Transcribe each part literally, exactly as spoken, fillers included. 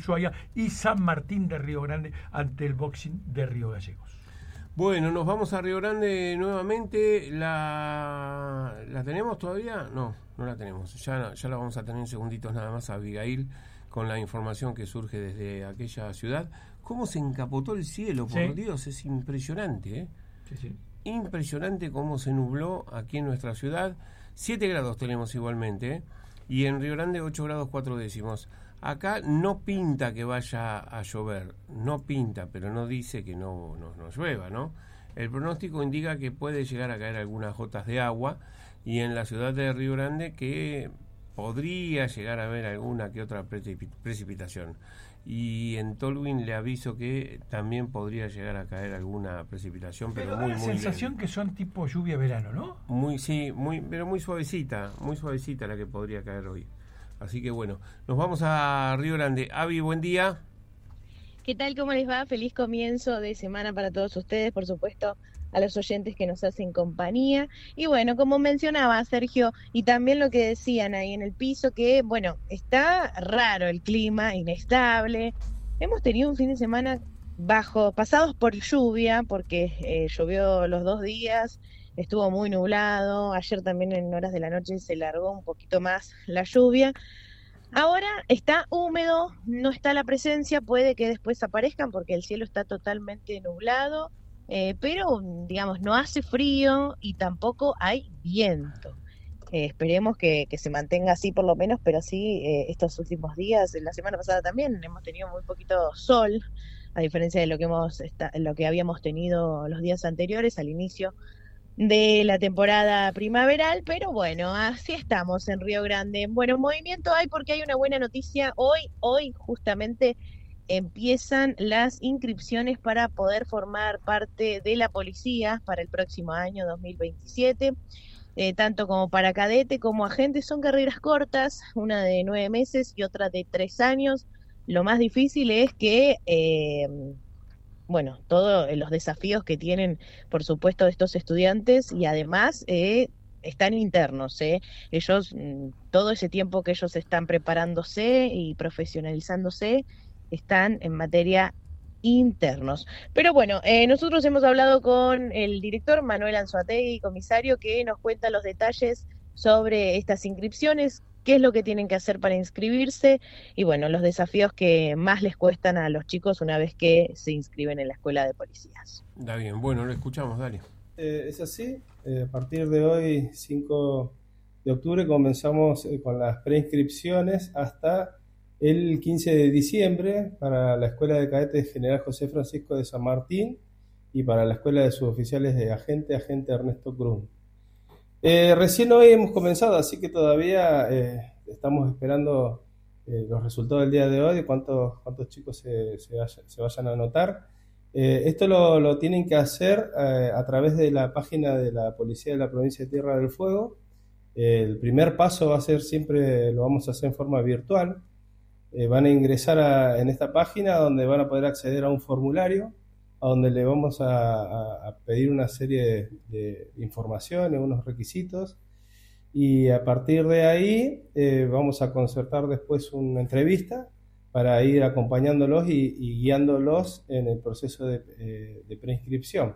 Ushuaia y San Martín de Río Grande ante el Boxing de Río Gallegos. Bueno, nos vamos a Río Grande nuevamente. ¿La, ¿La tenemos todavía? No, no la tenemos. Ya, ya la vamos a tener en segunditos nada más a Abigail con la información que surge desde aquella ciudad. ¿Cómo se encapotó el cielo? Por sí. Dios, es impresionante, ¿eh? Sí, sí. Impresionante cómo se nubló aquí en nuestra ciudad. siete grados tenemos igualmente, ¿eh? Y en Río Grande ocho grados cuatro décimos. Acá no pinta que vaya a llover, no pinta, pero no dice que no, no, no llueva, ¿no? El pronóstico indica que puede llegar a caer algunas gotas de agua, y en la ciudad de Río Grande que podría llegar a haber alguna que otra precipitación. Y en Tolwyn le aviso que también podría llegar a caer alguna precipitación, pero, pero muy, da la muy sensación leve. Que son tipo lluvia verano, ¿no? Muy, sí, muy, pero muy suavecita, muy suavecita la que podría caer hoy. Así que bueno, nos vamos a Río Grande. Avi, buen día. ¿Qué tal? ¿Cómo les va? Feliz comienzo de semana para todos ustedes, por supuesto, a los oyentes que nos hacen compañía. Y bueno, como mencionaba Sergio, y también lo que decían ahí en el piso, que bueno, está raro el clima, inestable. Hemos tenido un fin de semana bajo, pasados por lluvia, porque eh, llovió los dos días, estuvo muy nublado, ayer también en horas de la noche se largó un poquito más la lluvia. Ahora está húmedo, no está la presencia, puede que después aparezcan porque el cielo está totalmente nublado, eh, pero digamos no hace frío y tampoco hay viento. Eh, esperemos que, que se mantenga así por lo menos, pero sí eh, estos últimos días, la semana pasada también hemos tenido muy poquito sol, a diferencia de lo que hemos esta, lo que habíamos tenido los días anteriores al inicio de la temporada primaveral, pero bueno, así estamos en Río Grande. Bueno, movimiento hay porque hay una buena noticia. Hoy, hoy justamente empiezan las inscripciones para poder formar parte de la policía para el próximo año dos mil veintisiete. Eh, tanto como para cadete como agente, son carreras cortas, una de nueve meses y otra de tres años. Lo más difícil es que... Eh, bueno, todos los desafíos que tienen, por supuesto, estos estudiantes y además eh, están internos. ¿eh? Ellos, todo ese tiempo que ellos están preparándose y profesionalizándose, están en materia internos. Pero bueno, eh, nosotros hemos hablado con el director Manuel Anzoategui, comisario, que nos cuenta los detalles sobre estas inscripciones, qué es lo que tienen que hacer para inscribirse y bueno, los desafíos que más les cuestan a los chicos una vez que se inscriben en la escuela de policías. Está bien, bueno, lo escuchamos, dale. Eh, es así, eh, a partir de hoy, cinco de octubre, comenzamos eh, con las preinscripciones hasta el quince de diciembre para la Escuela de Cadetes General José Francisco de San Martín y para la Escuela de Suboficiales de Agente, Agente Ernesto Cruz. Eh, recién hoy hemos comenzado, así que todavía eh, estamos esperando eh, los resultados del día de hoy, de cuántos, cuántos chicos se, se, vaya, se vayan a anotar. Eh, esto lo, lo tienen que hacer eh, a través de la página de la Policía de la Provincia de Tierra del Fuego. Eh, el primer paso va a ser siempre, lo vamos a hacer en forma virtual. Eh, van a ingresar a, en esta página donde van a poder acceder a un formulario, a donde le vamos a, a, a pedir una serie de, de informaciones, unos requisitos, y a partir de ahí eh, vamos a concertar después una entrevista para ir acompañándolos y, y guiándolos en el proceso de, eh, de preinscripción.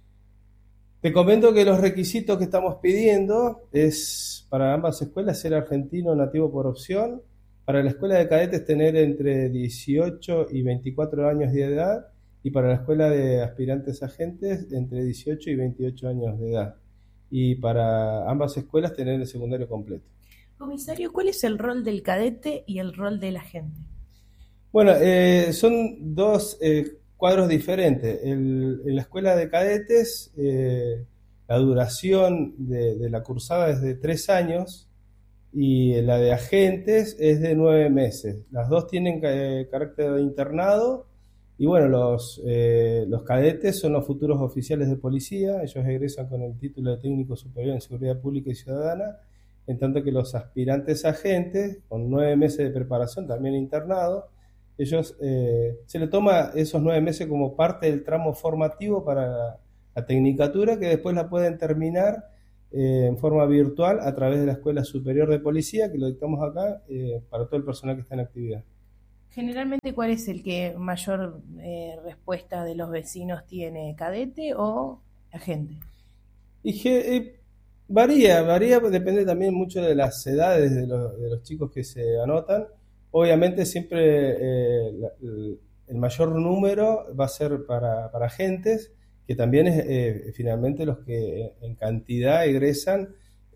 Te comento que los requisitos que estamos pidiendo es para ambas escuelas ser argentino nativo por opción, para la escuela de cadetes tener entre dieciocho y veinticuatro años de edad, y para la escuela de aspirantes agentes entre dieciocho y veintiocho años de edad, y para ambas escuelas tener el secundario completo. Comisario, ¿cuál es el rol del cadete y el rol del agente? Bueno, eh, son dos eh, cuadros diferentes. El, en la escuela de cadetes eh, la duración de, de la cursada es de tres años y la de agentes es de nueve meses. Las dos tienen eh, carácter de internado. Y bueno, los, eh, los cadetes son los futuros oficiales de policía, ellos egresan con el título de técnico superior en seguridad pública y ciudadana, en tanto que los aspirantes agentes, con nueve meses de preparación, también internado, ellos eh, se le toma esos nueve meses como parte del tramo formativo para la, la tecnicatura, que después la pueden terminar eh, en forma virtual a través de la Escuela Superior de Policía, que lo dictamos acá, eh, para todo el personal que está en actividad. Generalmente, ¿cuál es el que mayor eh, respuesta de los vecinos tiene? ¿Cadete o agente? Y que, eh, varía, varía, depende también mucho de las edades de, los de los chicos que se anotan. Obviamente siempre eh, la- el, el mayor número va a ser para, para agentes, que también es eh, finalmente los que en cantidad egresan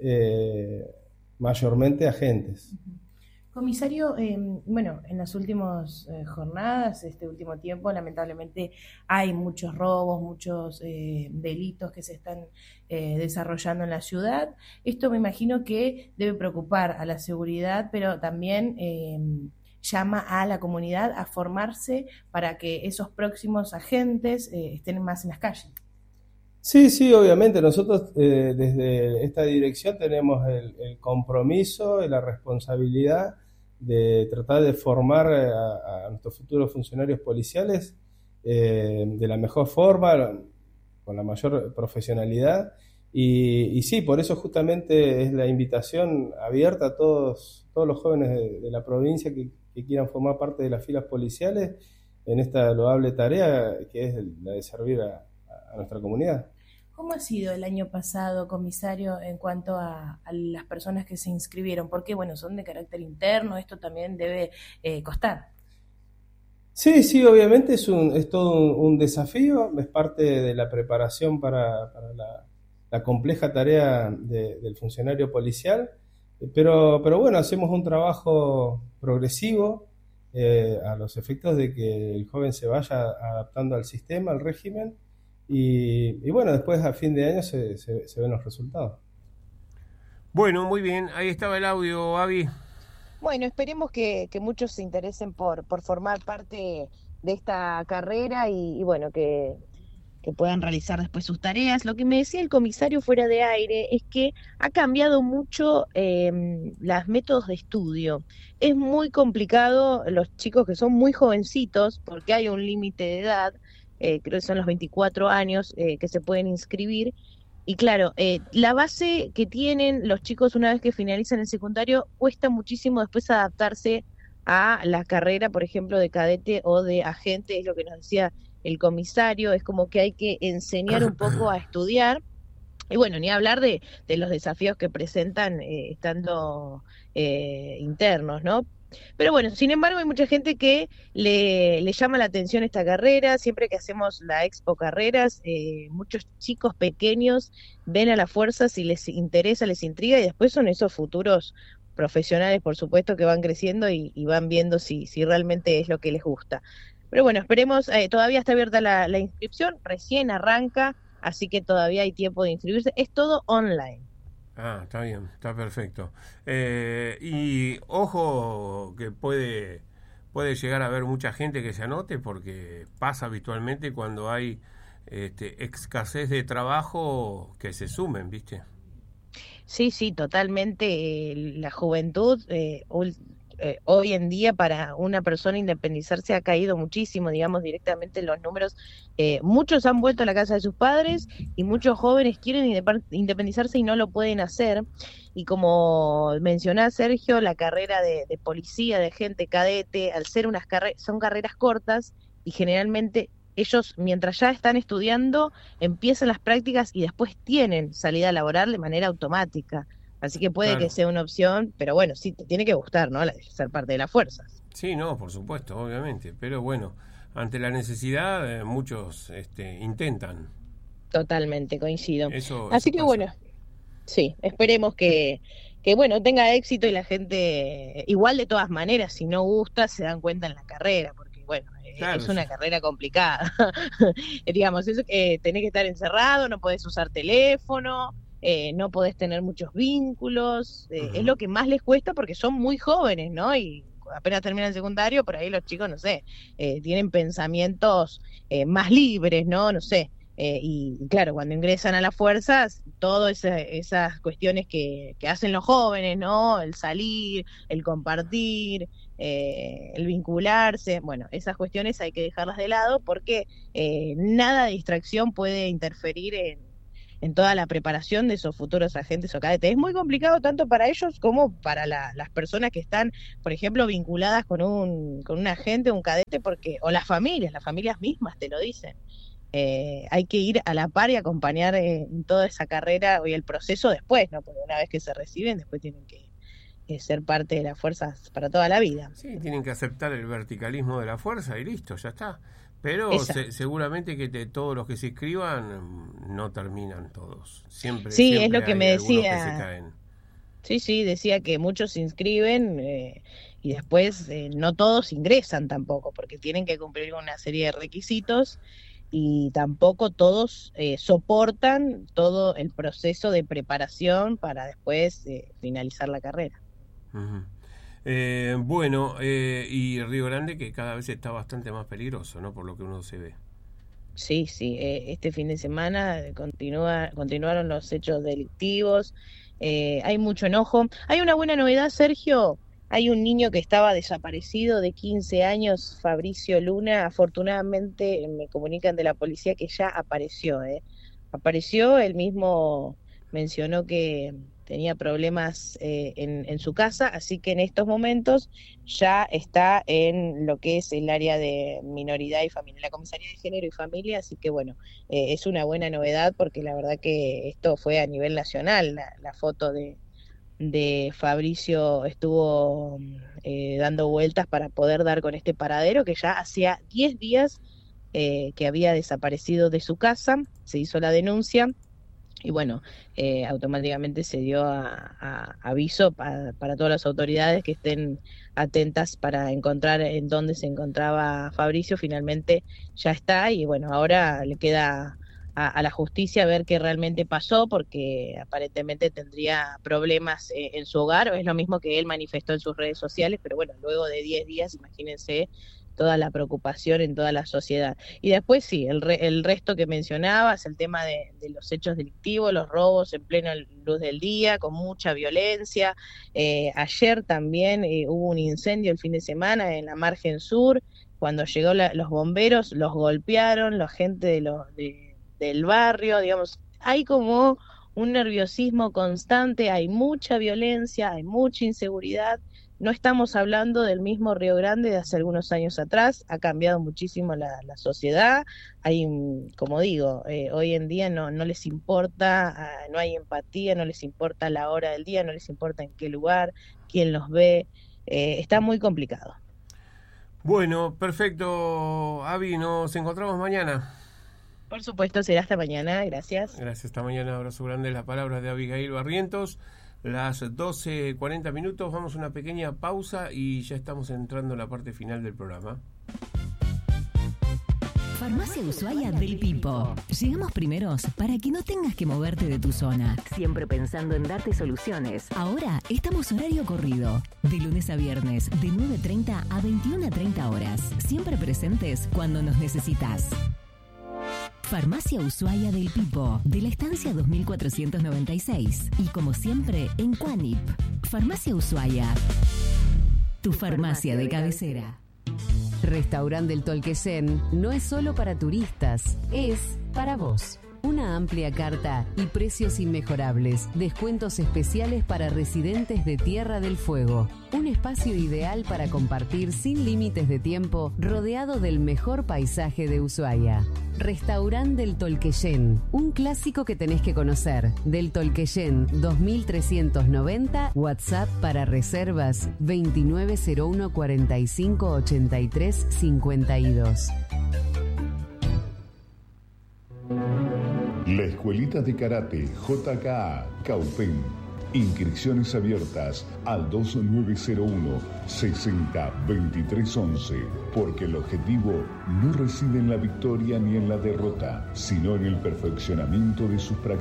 eh, mayormente agentes. Comisario, eh, bueno, en las últimas eh, jornadas, este último tiempo, lamentablemente hay muchos robos, muchos eh, delitos que se están eh, desarrollando en la ciudad. Esto me imagino que debe preocupar a la seguridad, pero también eh, llama a la comunidad a formarse para que esos próximos agentes eh, estén más en las calles. Sí, sí, obviamente. Nosotros eh, desde esta dirección tenemos el, el compromiso y la responsabilidad de tratar de formar eh, a, a nuestros futuros funcionarios policiales eh, de la mejor forma, con la mayor profesionalidad. Y, y sí, por eso justamente es la invitación abierta a todos, todos los jóvenes de, de la provincia que, que quieran formar parte de las filas policiales en esta loable tarea que es la de servir a, a nuestra comunidad. ¿Cómo ha sido el año pasado, comisario, en cuanto a, a las personas que se inscribieron? Porque, bueno, son de carácter interno, esto también debe eh, costar. Sí, sí, obviamente es, un, es todo un, un desafío, es parte de la preparación para, para la, la compleja tarea de- del funcionario policial, pero, pero bueno, hacemos un trabajo progresivo eh, a los efectos de que el joven se vaya adaptando al sistema, al régimen, y, y bueno, después a fin de año se, se, se ven los resultados. Bueno, muy bien, ahí estaba el audio, Avi. Bueno, esperemos que, que muchos se interesen por, por formar parte de esta carrera y, y bueno, que, que puedan realizar después sus tareas. Lo que me decía el comisario fuera de aire es que ha cambiado mucho eh, los métodos de estudio. Es muy complicado los chicos que son muy jovencitos, porque hay un límite de edad, eh, creo que son los veinticuatro años eh, que se pueden inscribir. Y claro, eh, la base que tienen los chicos una vez que finalizan el secundario cuesta muchísimo después adaptarse a la carrera, por ejemplo, de cadete o de agente, es lo que nos decía el comisario, es como que hay que enseñar un poco a estudiar. Y bueno, ni hablar de, de los desafíos que presentan eh, estando eh, internos, ¿no? Pero bueno, sin embargo, hay mucha gente que le, le llama la atención esta carrera. Siempre que hacemos la Expo Carreras, eh, muchos chicos pequeños ven a la fuerza si les interesa, les intriga, y después son esos futuros profesionales, por supuesto, que van creciendo y, y van viendo si, si realmente es lo que les gusta. Pero bueno, esperemos, eh, todavía está abierta la, la inscripción, recién arranca, así que todavía hay tiempo de inscribirse. Es todo online. Ah, está bien, está perfecto. Eh, y ojo que puede, puede llegar a haber mucha gente que se anote porque pasa habitualmente cuando hay este, escasez de trabajo que se sumen, ¿viste? Sí, sí, totalmente. eh, La juventud eh, ul- eh, hoy en día para una persona independizarse ha caído muchísimo, digamos, directamente en los números. Eh, muchos han vuelto a la casa de sus padres y muchos jóvenes quieren indepar- independizarse y no lo pueden hacer. Y como mencionaba Sergio, la carrera de, de policía, de gente cadete, al ser unas carreras, son carreras cortas y generalmente ellos, mientras ya están estudiando, empiezan las prácticas y después tienen salida laboral de manera automática. Así que puede que Claro. sea una opción, pero bueno, sí, te tiene que gustar, ¿no? La- Ser parte de las fuerzas. Sí, no, por supuesto, obviamente. Pero bueno, ante la necesidad, eh, muchos este, intentan. Totalmente, coincido. Eso, Así eso que pasa. bueno, sí, esperemos que, que bueno, tenga éxito y la gente, igual de todas maneras, si no gusta, se dan cuenta en la carrera, porque bueno, eh, Claro, es sí. una carrera complicada. Digamos, eso que tenés que estar encerrado, no podés usar teléfono, eh, no podés tener muchos vínculos, eh, es Ujú. lo que más les cuesta porque son muy jóvenes, ¿no? Y apenas terminan el secundario, por ahí los chicos, no sé, eh, tienen pensamientos eh, más libres, ¿no? No sé. Eh, y, y claro, cuando ingresan a las fuerzas, todas esa- esas cuestiones que, que hacen los jóvenes, ¿no? El salir, el compartir, eh, el vincularse, bueno, esas cuestiones hay que dejarlas de lado porque eh, nada de distracción puede interferir en, en toda la preparación de esos futuros agentes o cadetes. Es muy complicado tanto para ellos como para la, las personas que están, por ejemplo, vinculadas con un, con un agente o un cadete, porque, o las familias, las familias mismas te lo dicen. Eh, hay que ir a la par y acompañar eh, en toda esa carrera y el proceso después, ¿no? Porque una vez que se reciben, después tienen que eh, ser parte de las fuerzas para toda la vida. Sí, tienen que aceptar el verticalismo de la fuerza y listo, ya está. Pero se, seguramente que te, todos los que se inscriban no terminan todos. Siempre, sí, siempre es lo que hay me decía. Que se caen. Sí, sí, decía que muchos se inscriben eh, y después eh, no todos ingresan tampoco, porque tienen que cumplir con una serie de requisitos y tampoco todos eh, soportan todo el proceso de preparación para después eh, finalizar la carrera. Uh-huh. Eh, bueno, eh, y Río Grande que cada vez está bastante más peligroso, ¿no? Por lo que uno se ve. Sí, sí, eh, este fin de semana continúa, continuaron los hechos delictivos, eh, hay mucho enojo. Hay una buena novedad, Sergio, hay un niño que estaba desaparecido de quince años, Fabricio Luna, afortunadamente me comunican de la policía que ya apareció, ¿eh? Apareció, él mismo mencionó que tenía problemas eh, en, en su casa, así que en estos momentos ya está en lo que es el área de minoridad y familia, la comisaría de género y familia, así que bueno, eh, es una buena novedad porque la verdad que esto fue a nivel nacional, la, la foto de, de Fabricio estuvo eh, dando vueltas para poder dar con este paradero que ya hacía diez días eh, que había desaparecido de su casa, se hizo la denuncia. Y bueno, eh, automáticamente se dio a, a, aviso para, para todas las autoridades que estén atentas para encontrar en dónde se encontraba Fabricio. Finalmente ya está y bueno, ahora le queda a, a la justicia ver qué realmente pasó, porque aparentemente tendría problemas eh, en su hogar, o es lo mismo que él manifestó en sus redes sociales, pero bueno, luego de diez días, imagínense toda la preocupación en toda la sociedad. Y después sí, el, re, el resto que mencionabas, el tema de, de los hechos delictivos, los robos en plena luz del día, con mucha violencia. Eh, ayer también eh, hubo un incendio el fin de semana en la margen sur, cuando llegó la, los bomberos, los golpearon, la gente de los, de, del barrio, digamos, hay como un nerviosismo constante, hay mucha violencia, hay mucha inseguridad. No estamos hablando del mismo Río Grande de hace algunos años atrás, ha cambiado muchísimo la, la sociedad, hay, como digo, eh, hoy en día no, no les importa, uh, no hay empatía, no les importa la hora del día, no les importa en qué lugar, quién los ve, eh, está muy complicado. Bueno, perfecto, Avi, nos encontramos mañana. Por supuesto, será hasta mañana, gracias. Gracias, hasta mañana, abrazo grande, las palabras de Abigail Barrientos. Las doce cuarenta minutos, vamos a una pequeña pausa y ya estamos entrando en la parte final del programa. Farmacia Ushuaia del Pipo. Llegamos primeros para que no tengas que moverte de tu zona. Siempre pensando en darte soluciones. Ahora estamos horario corrido. De lunes a viernes, de nueve treinta a veintiuna treinta horas. Siempre presentes cuando nos necesitas. Farmacia Ushuaia del Pipo, de la estancia dos mil cuatrocientos noventa y seis. Y como siempre, en Cuanip. Farmacia Ushuaia. Tu farmacia de cabecera. Restaurante del Tolquellén no es solo para turistas, es para vos. Una amplia carta y precios inmejorables, descuentos especiales para residentes de Tierra del Fuego. Un espacio ideal para compartir sin límites de tiempo, rodeado del mejor paisaje de Ushuaia. Restaurante del Tolquellén, un clásico que tenés que conocer. Del Tolquellén dos mil trescientos noventa, WhatsApp para reservas veintinueve cero uno cuarenta y cinco ochenta y tres cincuenta y dos. La Escuelita de Karate J K A Caupen. Inscripciones abiertas al dos nueve cero uno sesenta veintitrés once, porque el objetivo no reside en la victoria ni en la derrota, sino en el perfeccionamiento de sus prácticas.